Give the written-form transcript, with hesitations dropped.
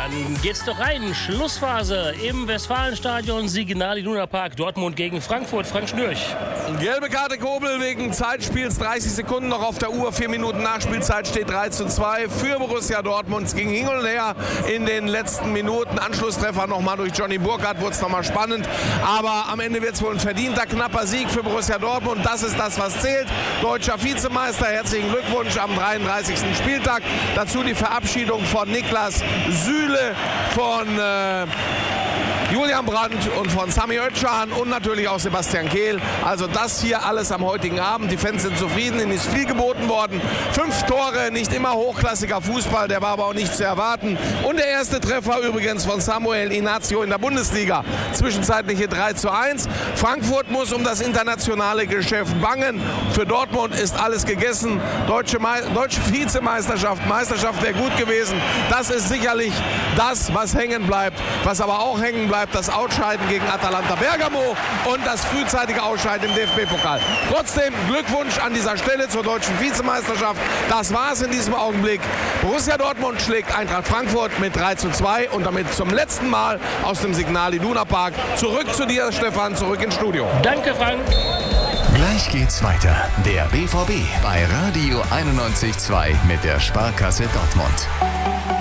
dann geht's doch rein. Schlussphase im Westfalenstadion, Signal Iduna Park, Dortmund gegen Frankfurt. Frank Schnürch. Gelbe Karte Kobel wegen Zeitspiels, 30 Sekunden noch auf der Uhr, 4 Minuten Nachspielzeit, steht 3:2 für Borussia Dortmund. Es ging hin und her in den letzten Minuten. Anschlusstreffer nochmal durch Johnny Burkhardt, wurde es nochmal spannend. Aber am Ende wird es wohl ein verdienter, knapper Sieg für Borussia Dortmund. Das ist das, was zählt. Deutscher Vizemeister, herzlichen Glückwunsch am 33. Spieltag. Dazu die Verabschiedung von Niklas Süle, von Julian Brandt und von Sami Özcan und natürlich auch Sebastian Kehl. Also das hier alles am heutigen Abend. Die Fans sind zufrieden, ihnen ist viel geboten worden. 5 Tore, nicht immer hochklassiger Fußball, der war aber auch nicht zu erwarten. Und der erste Treffer übrigens von Samuel Inácio in der Bundesliga. Zwischenzeitliche 3:1. Frankfurt muss um das internationale Geschäft bangen. Für Dortmund ist alles gegessen. Deutsche Vizemeisterschaft, Meisterschaft wäre gut gewesen. Das ist sicherlich das, was hängen bleibt. Was aber auch hängen bleibt, das Ausscheiden gegen Atalanta Bergamo und das frühzeitige Ausscheiden im DFB-Pokal. Trotzdem Glückwunsch an dieser Stelle zur deutschen Vizemeisterschaft. Das war es in diesem Augenblick. Borussia Dortmund schlägt Eintracht Frankfurt mit 3:2 und damit zum letzten Mal aus dem Signal Iduna Park. Zurück zu dir, Stefan, zurück ins Studio. Danke, Frank. Gleich geht's weiter. Der BVB bei Radio 91.2 mit der Sparkasse Dortmund.